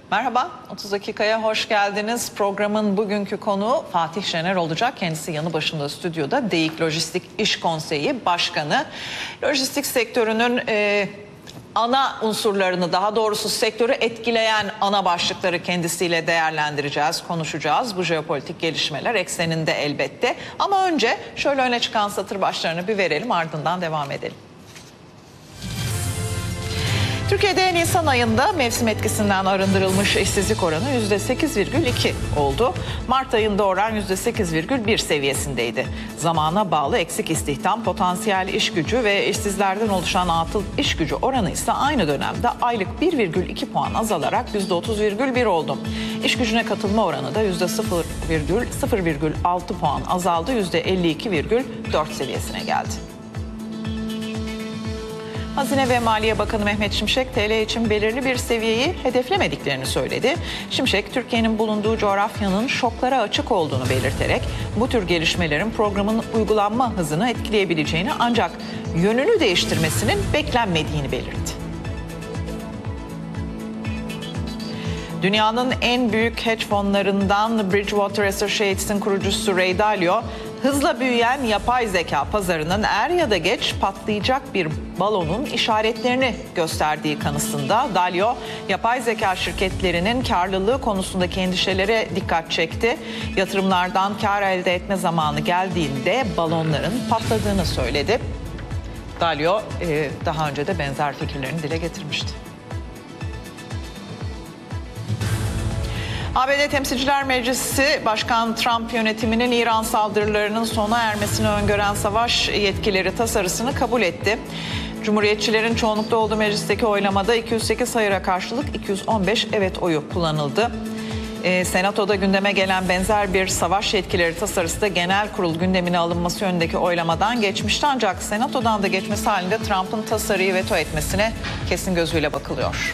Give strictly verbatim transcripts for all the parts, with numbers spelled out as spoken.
Merhaba, otuz dakikaya hoş geldiniz. Programın bugünkü konuğu Fatih Şener olacak. Kendisi yanı başında stüdyoda DEİK Lojistik İş Konseyi Başkanı. Lojistik sektörünün e, ana unsurlarını, daha doğrusu sektörü etkileyen ana başlıkları kendisiyle değerlendireceğiz, konuşacağız. Bu jeopolitik gelişmeler ekseninde elbette. Ama önce şöyle öne çıkan satır başlarını bir verelim, ardından devam edelim. Türkiye'de Nisan ayında mevsim etkisinden arındırılmış işsizlik oranı yüzde sekiz virgül iki oldu. Mart ayında oran yüzde sekiz virgül bir seviyesindeydi. Zamana bağlı eksik istihdam, potansiyel iş gücü ve işsizlerden oluşan atıl iş gücü oranı ise aynı dönemde aylık bir virgül iki puan azalarak yüzde otuz virgül bir oldu. İş gücüne katılma oranı da yüzde sıfır virgül altı puan azaldı, yüzde elli iki virgül dört seviyesine geldi. Hazine ve Maliye Bakanı Mehmet Şimşek, T L için belirli bir seviyeyi hedeflemediklerini söyledi. Şimşek, Türkiye'nin bulunduğu coğrafyanın şoklara açık olduğunu belirterek bu tür gelişmelerin programın uygulanma hızını etkileyebileceğini ancak yönünü değiştirmesinin beklenmediğini belirtti. Dünyanın en büyük hedge fonlarından Bridgewater Associates'in kurucusu Ray Dalio, hızla büyüyen yapay zeka pazarının er ya da geç patlayacak bir balonun işaretlerini gösterdiği kanısında. Dalio, yapay zeka şirketlerinin karlılığı konusundaki endişelere dikkat çekti. Yatırımlardan kar elde etme zamanı geldiğinde balonların patladığını söyledi. Dalio daha önce de benzer fikirlerini dile getirmişti. A B D Temsilciler Meclisi, Başkan Trump yönetiminin İran saldırılarının sona ermesini öngören savaş yetkileri tasarısını kabul etti. Cumhuriyetçilerin çoğunlukta olduğu meclisteki oylamada iki yüz sekiz hayıra karşılık iki yüz on beş evet oyu kullanıldı. E, Senato'da gündeme gelen benzer bir savaş yetkileri tasarısı da genel kurul gündemine alınması yönündeki oylamadan geçmişti. Ancak Senato'dan da geçmesi halinde Trump'ın tasarıyı veto etmesine kesin gözüyle bakılıyor.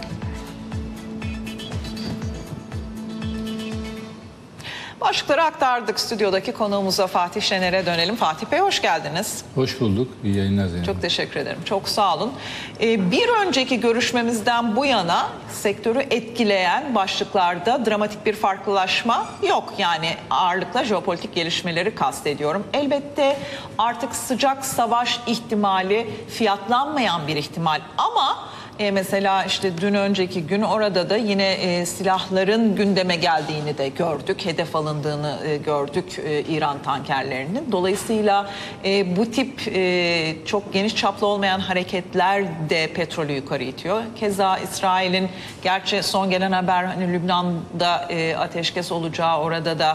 Başlıkları aktardık. Stüdyodaki konuğumuza Fatih Şener'e dönelim. Fatih Bey, hoş geldiniz. Hoş bulduk. İyi yayınlar Zeynep. Çok teşekkür ederim. Çok sağ olun. Ee, bir önceki görüşmemizden bu yana sektörü etkileyen başlıklarda dramatik bir farklılaşma yok. Yani ağırlıkla jeopolitik gelişmeleri kastediyorum. Elbette artık sıcak savaş ihtimali fiyatlanmayan bir ihtimal ama E mesela işte dün önceki gün orada da yine e, silahların gündeme geldiğini de gördük. Hedef alındığını e, gördük e, İran tankerlerinin. Dolayısıyla e, bu tip e, çok geniş çaplı olmayan hareketler de petrolü yukarı itiyor. Keza İsrail'in, gerçi son gelen haber hani Lübnan'da e, ateşkes olacağı, orada da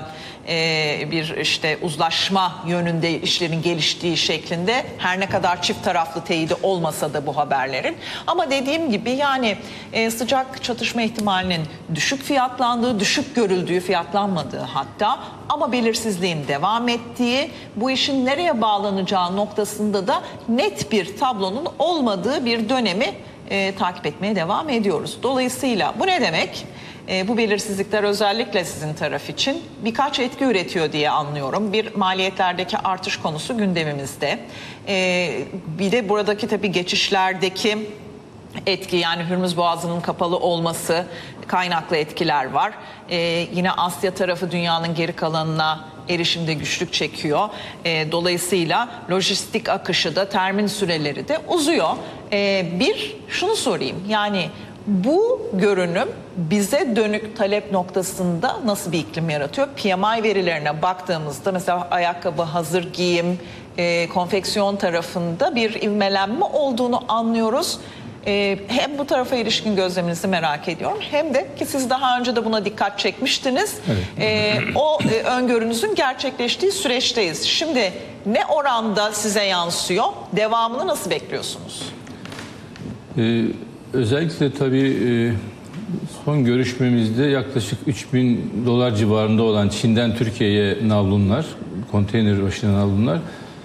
e, bir işte uzlaşma yönünde işlerin geliştiği şeklinde, her ne kadar çift taraflı teyidi olmasa da bu haberlerin. Ama dediğim gibi yani e, sıcak çatışma ihtimalinin düşük fiyatlandığı, düşük görüldüğü, fiyatlanmadığı hatta, ama belirsizliğin devam ettiği, bu işin nereye bağlanacağı noktasında da net bir tablonun olmadığı bir dönemi e, takip etmeye devam ediyoruz. Dolayısıyla bu ne demek? E, bu belirsizlikler özellikle sizin taraf için birkaç etki üretiyor diye anlıyorum. Bir, maliyetlerdeki artış konusu gündemimizde. E, bir de buradaki tabii geçişlerdeki etki, yani Hürmüz Boğazı'nın kapalı olması kaynaklı etkiler var. Ee, yine Asya tarafı dünyanın geri kalanına erişimde güçlük çekiyor. Ee, dolayısıyla lojistik akışı da, termin süreleri de uzuyor. Ee, bir, şunu sorayım, yani bu görünüm bize dönük talep noktasında nasıl bir iklim yaratıyor? P M I verilerine baktığımızda mesela ayakkabı, hazır giyim, e, konfeksiyon tarafında bir ivmelenme olduğunu anlıyoruz. Ee, hem bu tarafa ilişkin gözleminizi merak ediyorum, hem de ki siz daha önce de buna dikkat çekmiştiniz. Evet. Ee, o e, öngörünüzün gerçekleştiği süreçteyiz. Şimdi ne oranda size yansıyor? Devamını nasıl bekliyorsunuz? Ee, özellikle tabii e, son görüşmemizde yaklaşık üç bin dolar civarında olan Çin'den Türkiye'ye navlunlar, konteyner başına navlunlar,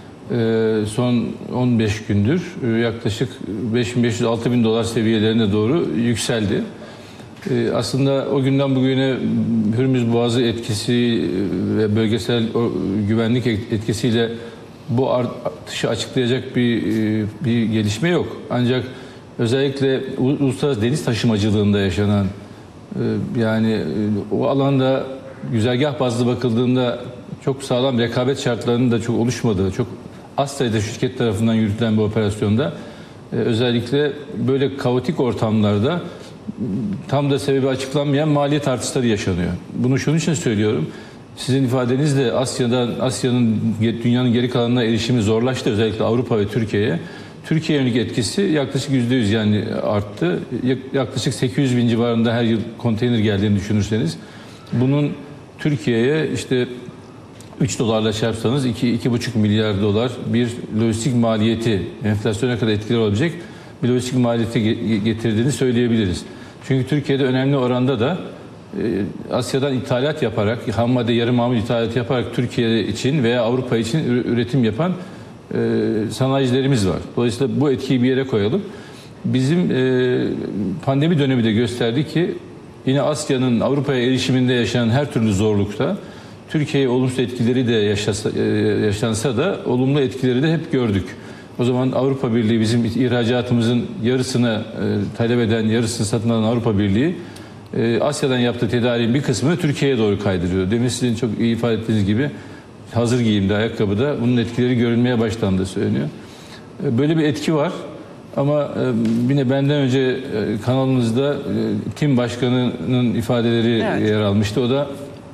son on beş gündür yaklaşık beş bin beş yüz altı bin dolar seviyelerine doğru yükseldi. Aslında o günden bugüne Hürmüz Boğazı etkisi ve bölgesel güvenlik etkisiyle bu artışı açıklayacak bir bir gelişme yok. Ancak özellikle uluslararası deniz taşımacılığında yaşanan Yani e, o alanda güzergah bazlı bakıldığında çok sağlam rekabet şartlarının da çok oluşmadığı, çok az sayıda şirket tarafından yürütülen bir operasyonda e, özellikle böyle kaotik ortamlarda tam da sebebi açıklanmayan maliyet artışları yaşanıyor. Bunu şunun için söylüyorum. Sizin ifadenizle Asya'dan Asya'nın dünyanın geri kalanına erişimi zorlaştı, özellikle Avrupa ve Türkiye'ye. Türkiye yönelik etkisi yaklaşık yüzde yüz yani arttı. Yaklaşık sekiz yüz bin civarında her yıl konteyner geldiğini düşünürseniz bunun Türkiye'ye işte üç dolarla çarpsanız iki iki buçuk milyar dolar bir lojistik maliyeti, enflasyona kadar etkili olabilecek bir lojistik maliyeti getirdiğini söyleyebiliriz. Çünkü Türkiye'de önemli oranda da e, Asya'dan ithalat yaparak, ham madde yarı mamul ithalat yaparak Türkiye için veya Avrupa için üretim yapan e, sanayicilerimiz var. Dolayısıyla bu etkiyi bir yere koyalım. Bizim e, pandemi dönemi de gösterdi ki yine Asya'nın Avrupa'ya erişiminde yaşanan her türlü zorlukta Türkiye'ye olumsuz etkileri de yaşasa, e, yaşansa da olumlu etkileri de hep gördük. O zaman Avrupa Birliği bizim ihracatımızın yarısını e, talep eden, yarısını satın alan Avrupa Birliği e, Asya'dan yaptığı tedariğin bir kısmını Türkiye'ye doğru kaydırıyor. Demin sizin çok iyi ifade ettiğiniz gibi hazır giyimde, ayakkabıda bunun etkileri görülmeye başlandığı söyleniyor. E, böyle bir etki var. Ama e, yine benden önce e, kanalımızda e, Tim Başkanı'nın ifadeleri Evet. yer almıştı. O da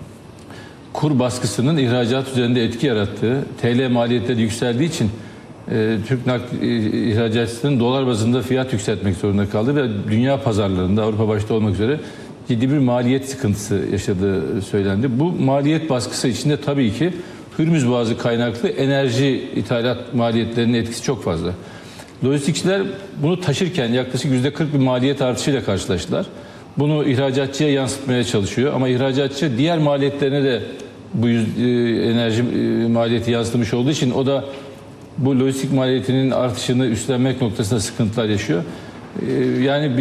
kur baskısının ihracat üzerinde etki yarattığı, T L maliyetleri yükseldiği için e, Türk nakli e, ihracatçısının dolar bazında fiyat yükseltmek zorunda kaldı ve dünya pazarlarında Avrupa başta olmak üzere ciddi bir maliyet sıkıntısı yaşadığı söylendi. Bu maliyet baskısı içinde tabii ki Hürmüz Boğazı kaynaklı enerji ithalat maliyetlerinin etkisi çok fazla. Lojistikçiler bunu taşırken yaklaşık yüzde kırk bir maliyet artışıyla karşılaştılar. Bunu ihracatçıya yansıtmaya çalışıyor ama ihracatçı diğer maliyetlerine de bu yüz, e, enerji e, maliyeti yansıtmış olduğu için o da bu lojistik maliyetinin artışını üstlenmek noktasında sıkıntılar yaşıyor. E, yani